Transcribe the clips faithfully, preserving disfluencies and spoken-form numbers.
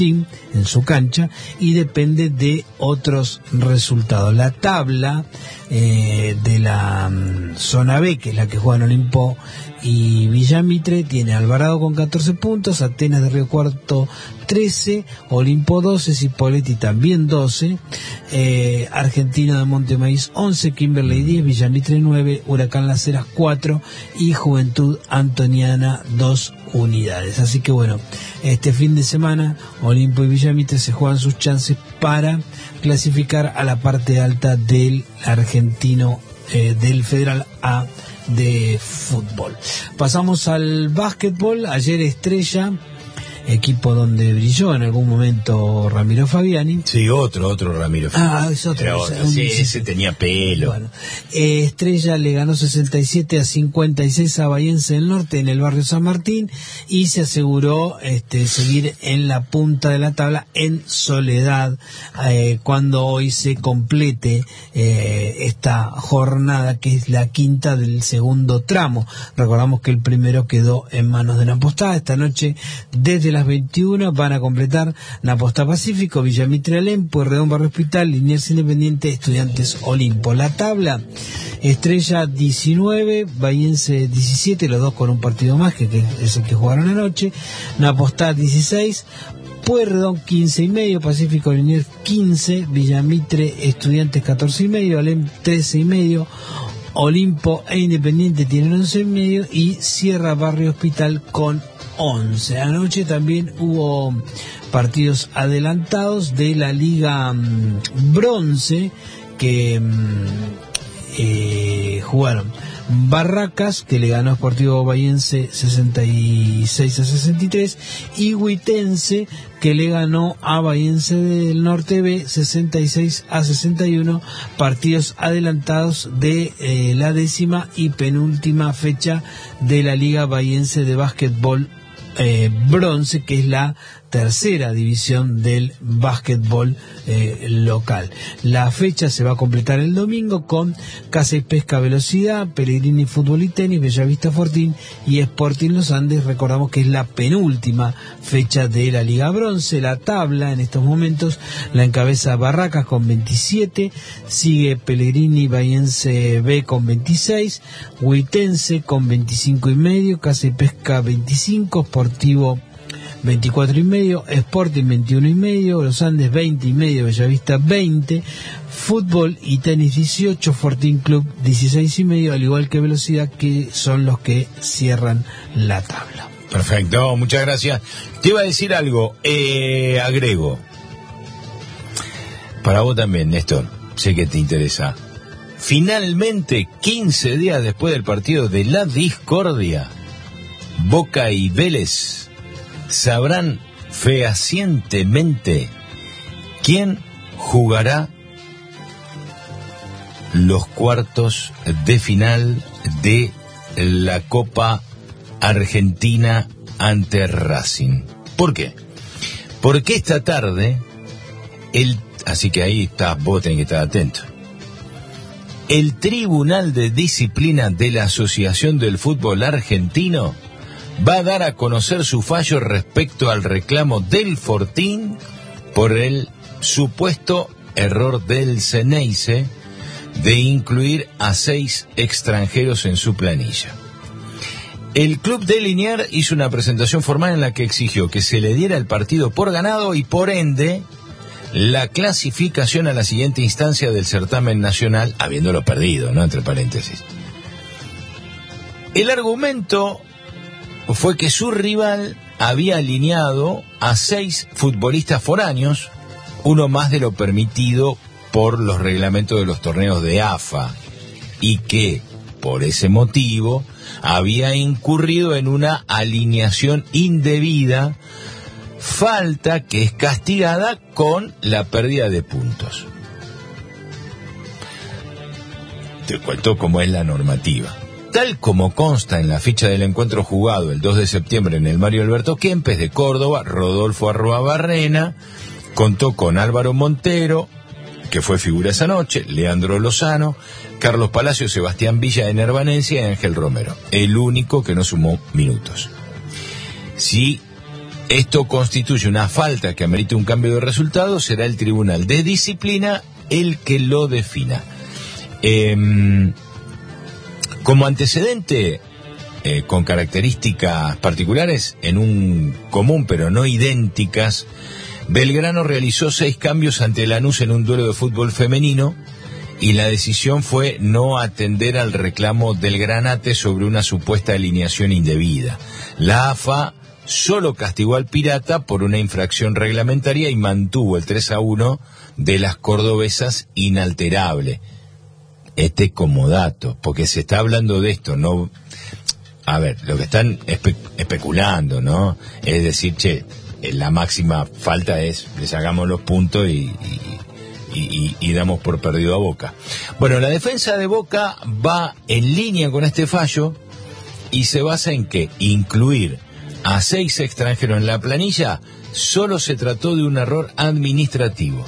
en su cancha y depende de otros resultados. La tabla eh, de la um, zona B, que es la que juegan Olimpo y Villamitre, tiene Alvarado con catorce puntos, Atenas de Río Cuarto trece, Olimpo doce, Cipolletti también doce, eh, Argentino de Montemaíz once, Kimberley diez, Villamitre nueve, Huracán Las Heras cuatro y Juventud Antoniana dos unidades. Así que bueno, este fin de semana Olimpo y Villamitre se juegan sus chances para clasificar a la parte alta del argentino, eh, del Federal A de fútbol. Pasamos al básquetbol. Ayer Estrella, equipo donde brilló en algún momento Ramiro Fabiani. Sí, otro, otro Ramiro Fabiani. Ah, es otro. otro. Sí, ese tenía pelo. Bueno, eh, Estrella le ganó sesenta y siete a cincuenta y seis a Bahiense del Norte en el barrio San Martín y se aseguró este, seguir en la punta de la tabla en soledad eh, cuando hoy se complete eh, esta jornada, que es la quinta del segundo tramo. Recordamos que el primero quedó en manos de Napostá. Esta noche desde las veintiuna van a completar Napostá Pacífico, Villamitre Alem, Pueyrredón Barrio Hospital, Liniers Independiente, Estudiantes Olimpo. La tabla: Estrella diecinueve, Bahiense diecisiete, los dos con un partido más, que, que es el que jugaron anoche, Napostá dieciséis, Pueyrredón quince y medio, Pacífico Liniers quince, Villamitre Estudiantes catorce y medio, Alem trece y medio, Olimpo e Independiente tienen once y medio y cierra Barrio Hospital con once. Anoche también hubo partidos adelantados de la Liga um, Bronce que um, eh, jugaron Barracas, que le ganó a Sportivo Bahiense sesenta y seis a sesenta y tres, y Huitense, que le ganó a Bahiense del Norte B sesenta y seis a sesenta y uno, partidos adelantados de eh, la décima y penúltima fecha de la Liga Bahiense de Básquetbol eh, Bronce, que es la tercera división del básquetbol eh, local. La fecha se va a completar el domingo con Casa y Pesca Velocidad, Pellegrini Fútbol y Tenis, Bellavista Fortín y Sporting Los Andes. Recordamos que es la penúltima fecha de la Liga Bronce. La tabla en estos momentos la encabeza Barracas con veintisiete, sigue Pellegrini Bahiense B con veintiséis, Huitense con veinticinco y medio, Casa y Pesca veinticinco, Sportivo veinticuatro y medio, Sporting veintiuno y medio, Los Andes veinte y medio, Bellavista veinte, Fútbol y Tenis dieciocho, Fortín Club dieciséis y medio, al igual que Velocidad, que son los que cierran la tabla. Perfecto, muchas gracias. Te iba a decir algo, eh, agrego. Para vos también, Néstor, sé que te interesa. Finalmente, quince días después del partido de la discordia, Boca y Vélez sabrán fehacientemente quién jugará los cuartos de final de la Copa Argentina ante Racing. ¿Por qué? Porque esta tarde, el, así que ahí está, vos tenés que estar atento, el Tribunal de Disciplina de la Asociación del Fútbol Argentino va a dar a conocer su fallo respecto al reclamo del Fortín por el supuesto error del Ceneice de incluir a seis extranjeros en su planilla. El club de Liniers hizo una presentación formal en la que exigió que se le diera el partido por ganado y por ende la clasificación a la siguiente instancia del certamen nacional, habiéndolo perdido, ¿no? Entre paréntesis. El argumento fue que su rival había alineado a seis futbolistas foráneos, uno más de lo permitido por los reglamentos de los torneos de A F A, y que, por ese motivo, había incurrido en una alineación indebida, falta que es castigada con la pérdida de puntos. Te cuento cómo es la normativa. Tal como consta en la ficha del encuentro jugado el dos de septiembre en el Mario Alberto Kempes de Córdoba, Rodolfo Arruabarrena contó con Álvaro Montero, que fue figura esa noche, Leandro Lozano, Carlos Palacio, Sebastián Villa de Nervanencia y Ángel Romero, el único que no sumó minutos. Si esto constituye una falta que amerite un cambio de resultado, será el Tribunal de Disciplina el que lo defina. Eh, como antecedente, eh, con características particulares, en un común pero no idénticas, Belgrano realizó seis cambios ante Lanús en un duelo de fútbol femenino, y la decisión fue no atender al reclamo del Granate sobre una supuesta alineación indebida. La A F A solo castigó al Pirata por una infracción reglamentaria y mantuvo el tres a uno de las cordobesas inalterable. Este como dato, porque se está hablando de esto, no... A ver, lo que están espe- especulando, ¿no? Es decir, che, la máxima falta es, le sacamos los puntos y... y Y, y, y damos por perdido a Boca. Bueno, la defensa de Boca va en línea con este fallo y se basa en que incluir a seis extranjeros en la planilla solo se trató de un error administrativo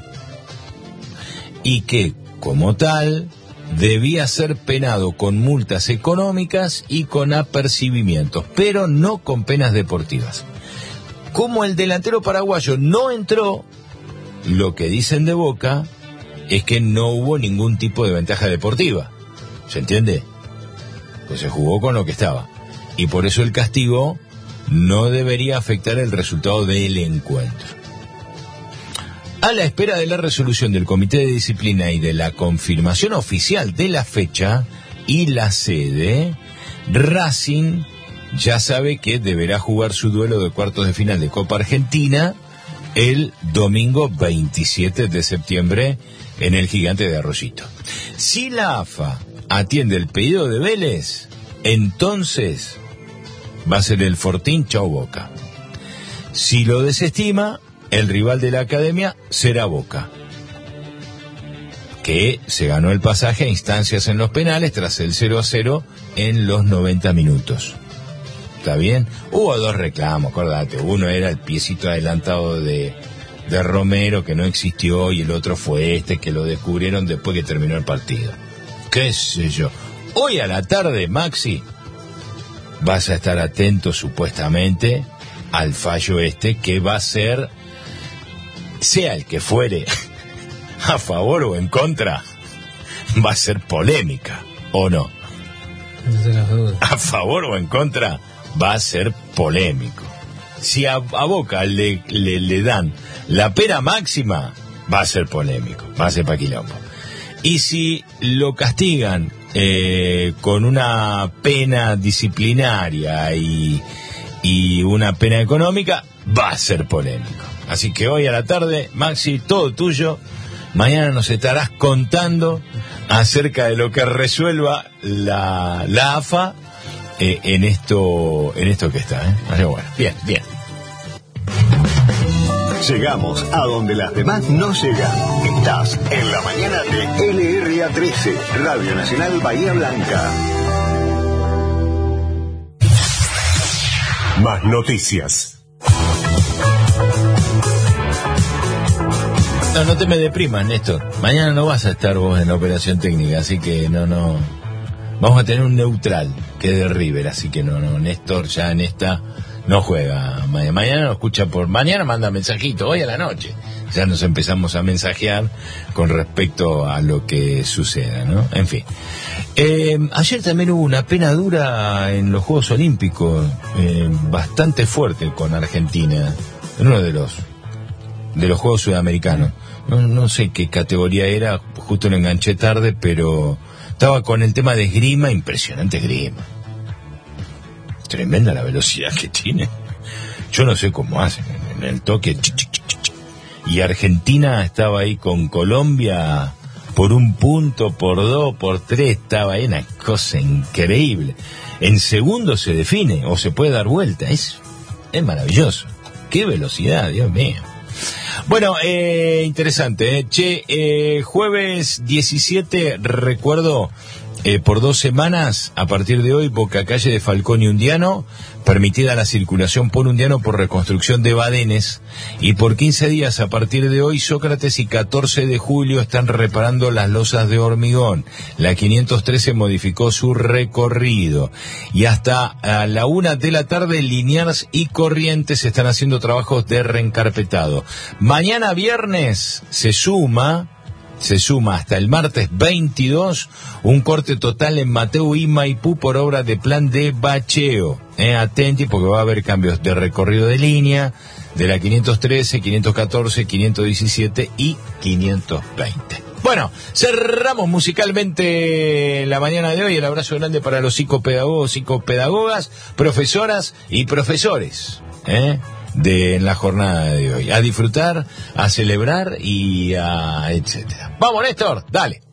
y que, como tal, debía ser penado con multas económicas y con apercibimientos, pero no con penas deportivas. Como el delantero paraguayo no entró, lo que dicen de Boca es que no hubo ningún tipo de ventaja deportiva. ¿Se entiende? Pues se jugó con lo que estaba. Y por eso el castigo no debería afectar el resultado del encuentro. A la espera de la resolución del Comité de Disciplina y de la confirmación oficial de la fecha y la sede, Racing ya sabe que deberá jugar su duelo de cuartos de final de Copa Argentina el domingo veintisiete de septiembre en el Gigante de Arroyito. Si la A F A atiende el pedido de Vélez, entonces va a ser el Fortín chau Boca. Si lo desestima, el rival de la Academia será Boca, que se ganó el pasaje a instancias en los penales tras el cero a cero en los noventa minutos. ¿Está bien? Hubo dos reclamos, acordate. Uno era el piecito adelantado de, de Romero, que no existió, y el otro fue este, que lo descubrieron después que terminó el partido. ¿Qué sé yo? Hoy a la tarde, Maxi, vas a estar atento supuestamente al fallo este, que va a ser, sea el que fuere, a favor o en contra, va a ser polémica, ¿o no? No se las dudas. A favor o en contra, va a ser polémico. Si a, a Boca le, le, le dan la pena máxima, va a ser polémico, va a ser pa' quilombo. Y si lo castigan eh, con una pena disciplinaria y, y una pena económica, va a ser polémico. Así que hoy a la tarde, Maxi, todo tuyo. Mañana nos estarás contando acerca de lo que resuelva la, la A F A Eh, en esto en esto que está, ¿eh? Así, bueno, bien, bien. Llegamos a donde las demás no llegan. Estás en la mañana de L R A trece, Radio Nacional Bahía Blanca. Más noticias. No, no te me deprimas, Néstor. Mañana no vas a estar vos en la operación técnica, así que no, no. Vamos a tener un neutral que es de River, así que no, no, Néstor ya en esta no juega. Mañana, mañana nos escucha por... Mañana manda mensajito, hoy a la noche. Ya nos empezamos a mensajear con respecto a lo que suceda, ¿no? En fin. Eh, ayer también hubo una pena dura en los Juegos Olímpicos, eh, bastante fuerte con Argentina, en uno de los, de los Juegos Sudamericanos. No, no sé qué categoría era, justo lo enganché tarde, pero... Estaba con el tema de esgrima, impresionante esgrima. Tremenda la velocidad que tiene. Yo no sé cómo hacen en el toque. Y Argentina estaba ahí con Colombia por un punto, por dos, por tres. Estaba ahí una cosa increíble. En segundos se define o se puede dar vuelta. Es, es maravilloso. Qué velocidad, Dios mío. Bueno, eh, interesante, ¿eh? Che, eh, jueves diecisiete, recuerdo, eh, por dos semanas, a partir de hoy, Bocacalle de Falcón y Undiano, permitida la circulación por Undiano por reconstrucción de badenes, y por quince días a partir de hoy, Sócrates y catorce de julio están reparando las losas de hormigón. La quinientos trece modificó su recorrido, y hasta a la una de la tarde, Liniers y Corrientes están haciendo trabajos de reencarpetado. Mañana viernes se suma Se suma hasta el martes veintidós un corte total en Mateu y Maipú por obra de plan de bacheo. Eh, atenti porque va a haber cambios de recorrido de línea de la quinientos trece, quinientos catorce, quinientos diecisiete y quinientos veinte. Bueno, cerramos musicalmente la mañana de hoy. El abrazo grande para los psicopedagogos, psicopedagogas, profesoras y profesores, ¿eh? de en la jornada de hoy. A disfrutar, a celebrar y a etcétera. Vamos, Néstor, dale.